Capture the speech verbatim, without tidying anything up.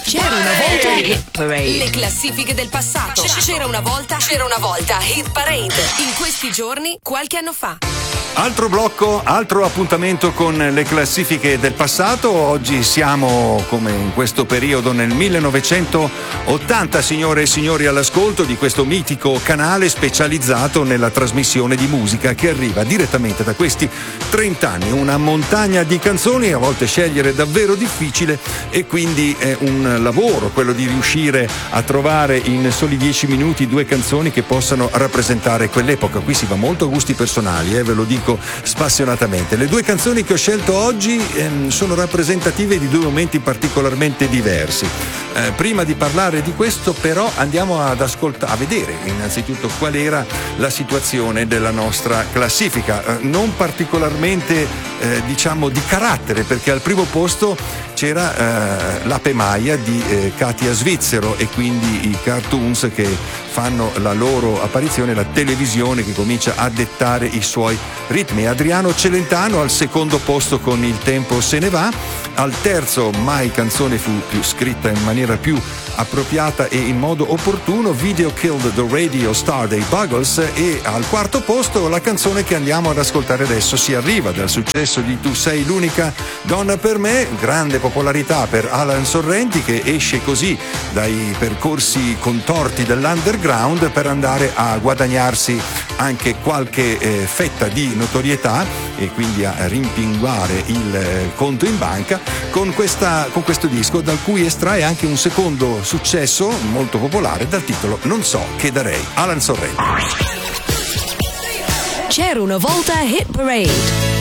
C'era una volta Hit Parade. Le classifiche del passato. C'era una volta, c'era una volta Hit Parade. In questi giorni, qualche anno fa. Altro blocco, altro appuntamento con le classifiche del passato. Oggi siamo, come in questo periodo, nel millenovecentottanta, signore e signori, all'ascolto di questo mitico canale specializzato nella trasmissione di musica che arriva direttamente da questi trent'anni. Una montagna di canzoni, a volte scegliere è davvero difficile e quindi è un lavoro quello di riuscire a trovare in soli dieci minuti due canzoni che possano rappresentare quell'epoca. Qui si va molto a gusti personali, eh, ve lo dico spassionatamente. Le due canzoni che ho scelto oggi ehm, sono rappresentative di due momenti particolarmente diversi. Eh, prima di parlare di questo, però, andiamo ad ascoltare, a vedere innanzitutto qual era la situazione della nostra classifica. Eh, non particolarmente, eh, diciamo, di carattere, perché al primo posto c'era eh, l'Ape Maia di eh, Katia Svizzero e quindi i cartoons che fanno la loro apparizione, la televisione che comincia a dettare i suoi ritmi. Adriano Celentano al secondo posto con Il tempo se ne va, al terzo Mai canzone fu più scritta in maniera più appropriata e in modo opportuno, Video Killed the Radio Star dei Buggles, e al quarto posto la canzone che andiamo ad ascoltare adesso. Si arriva dal successo di Tu sei l'unica donna per me, grande popolarità per Alan Sorrenti, che esce così dai percorsi contorti dell'underground per andare a guadagnarsi anche qualche eh, fetta di notorietà e quindi a rimpinguare il eh, conto in banca con, questa, con questo disco, dal cui estrae anche un secondo successo molto popolare dal titolo Non so che darei. Alan Sorrenti. C'era una volta Hit Parade.